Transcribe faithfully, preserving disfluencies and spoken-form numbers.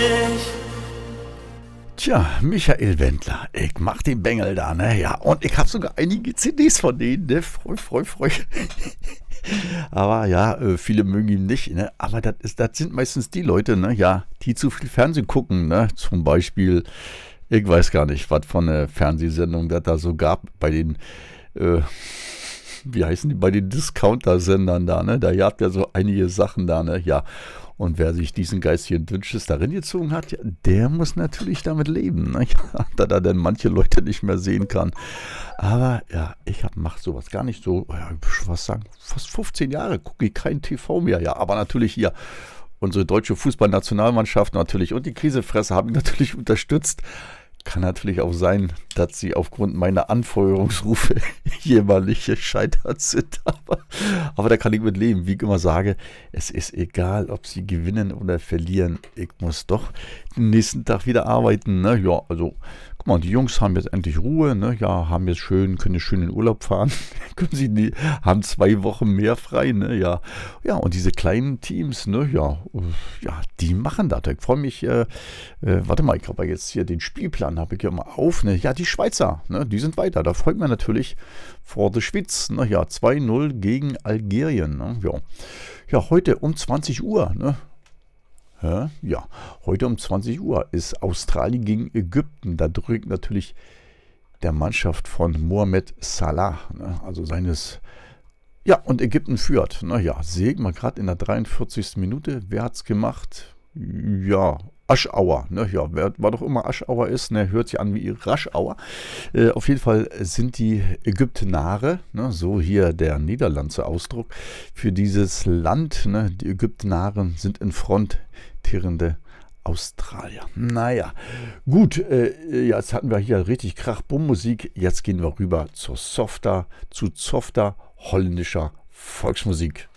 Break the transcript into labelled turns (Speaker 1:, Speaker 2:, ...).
Speaker 1: Tja, Michael Wendler, ich mach den Bengel da, ne? Ja, und ich habe sogar einige C Ds von denen, ne? Freu, freu, freu. Aber ja, äh, viele mögen ihn nicht, ne? Aber das ist, das sind meistens die Leute, ne? Ja, die zu viel Fernsehen gucken, ne? Zum Beispiel, ich weiß gar nicht, was von eine Fernsehsendung das da so gab bei den, äh, wie heißen die, bei den Discounter-Sendern da, ne? Da gab ja so einige Sachen da, ne? Ja. Und wer sich diesen geistigen Dünnschiss darin gezogen hat, ja, der muss natürlich damit leben, ne? Ja, da er dann manche Leute nicht mehr sehen kann. Aber ja, ich mache sowas gar nicht so, ja, ich würde was sagen, fast fünfzehn Jahre gucke ich kein T V mehr. Ja, aber natürlich hier unsere deutsche Fußballnationalmannschaft natürlich und die Krisefresse haben mich natürlich unterstützt. Kann natürlich auch sein, dass sie aufgrund meiner Anfeuerungsrufe jämmerlich gescheitert sind. Aber, aber da kann ich mit leben. Wie ich immer sage, es ist egal, ob sie gewinnen oder verlieren. Ich muss doch den nächsten Tag wieder arbeiten. Ne? Ja, also, guck mal, die Jungs haben jetzt endlich Ruhe. Ne? Ja, haben jetzt schön, können jetzt schön in den Urlaub fahren. können sie nie, haben zwei Wochen mehr frei. Ne? Ja. ja, und diese kleinen Teams, ne? ja, ja, die machen das. Ich freue mich, äh, äh, warte mal, ich habe jetzt hier den Spielplan. Habe ich ja mal auf, ne? Ja, die Schweizer, ne? Die sind weiter. Da freut man natürlich vor der Schweiz, ne? Ja, zwei null gegen Algerien, ne? Ja. ja, heute um zwanzig Uhr, ne? Ja, ja, heute um zwanzig Uhr ist Australien gegen Ägypten. Da drückt natürlich der Mannschaft von Mohamed Salah, ne? Also seines, ja, und Ägypten führt. Na ja, sehe ich mal gerade in der dreiundvierzigsten Minute. Wer hat's gemacht? Ja, Aschauer, ne, ja, wer war doch immer Aschauer ist, ne, hört sich an wie Raschauer. Äh, auf jeden Fall sind die Ägyptenare, ne, so hier der Niederlandse Ausdruck für dieses Land, ne, die Ägyptenaren sind in Front tierende Australier. Naja, gut, äh, jetzt hatten wir hier richtig Krach-Bumm-Musik, jetzt gehen wir rüber zur softer, zu softer holländischer Volksmusik.